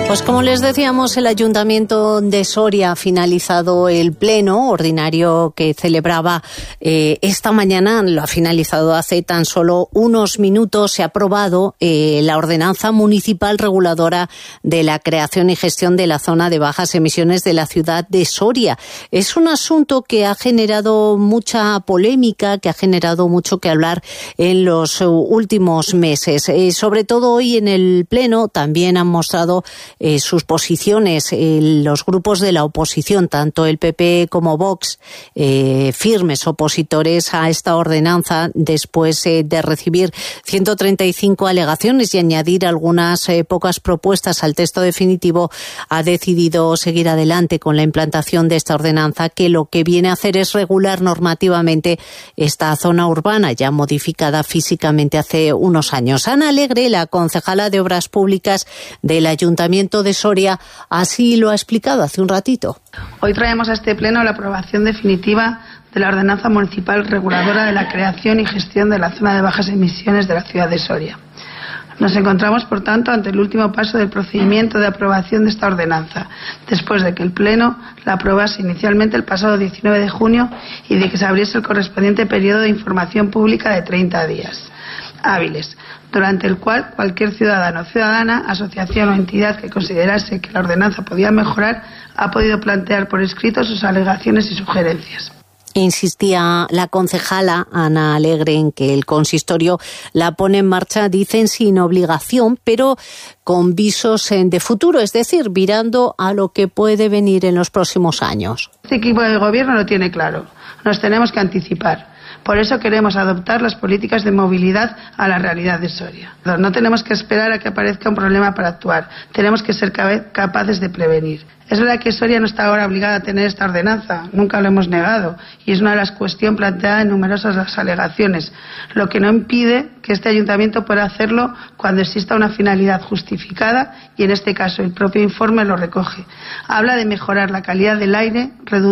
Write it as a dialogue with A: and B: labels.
A: Pues como les decíamos, el Ayuntamiento de Soria ha finalizado el pleno ordinario que celebraba esta mañana. Lo ha finalizado hace tan solo unos minutos. Se ha aprobado la ordenanza municipal reguladora de la creación y gestión de la zona de bajas emisiones de la ciudad de Soria. Es un asunto que ha generado mucha polémica, que ha generado mucho que hablar en los últimos meses. Sobre todo hoy en el pleno también han mostrado sus posiciones los grupos de la oposición, tanto el PP como Vox, firmes opositores a esta ordenanza después de recibir 135 alegaciones y añadir algunas pocas propuestas al texto definitivo. Ha decidido seguir adelante con la implantación de esta ordenanza, que lo que viene a hacer es regular normativamente esta zona urbana ya modificada físicamente hace unos años. Ana Alegre, la concejala de Obras Públicas del Ayuntamiento de Soria, así lo ha explicado hace un ratito.
B: Hoy traemos a este pleno la aprobación definitiva de la ordenanza municipal reguladora de la creación y gestión de la zona de bajas emisiones de la ciudad de Soria. Nos encontramos, por tanto, ante el último paso del procedimiento de aprobación de esta ordenanza, después de que el Pleno la aprobase inicialmente el pasado 19 de junio y de que se abriese el correspondiente periodo de información pública de 30 días hábiles, durante el cual cualquier ciudadano o ciudadana, asociación o entidad que considerase que la ordenanza podía mejorar ha podido plantear por escrito sus alegaciones y sugerencias.
A: Insistía la concejala Ana Alegre en que el consistorio la pone en marcha, dicen, sin obligación, pero con visos de futuro, es decir, mirando a lo que puede venir en los próximos años.
B: Este equipo de gobierno lo tiene claro. Nos tenemos que anticipar. Por eso queremos adoptar las políticas de movilidad a la realidad de Soria. No tenemos que esperar a que aparezca un problema para actuar. Tenemos que ser capaces de prevenir. Es verdad que Soria no está ahora obligada a tener esta ordenanza, nunca lo hemos negado, y es una de las cuestiones planteadas en numerosas las alegaciones, lo que no impide que este ayuntamiento pueda hacerlo cuando exista una finalidad justificada, y en este caso el propio informe lo recoge. Habla de mejorar la calidad del aire, reducir